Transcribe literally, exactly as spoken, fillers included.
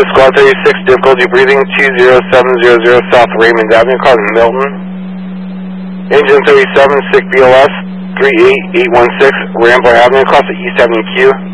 to Squad thirty-six, difficulty breathing, two zero seven zero zero South Raymond Avenue, calling Milton. Engine thirty-seven, sick B L S, three eight eight one six, Rambler Avenue, across the East Avenue Q.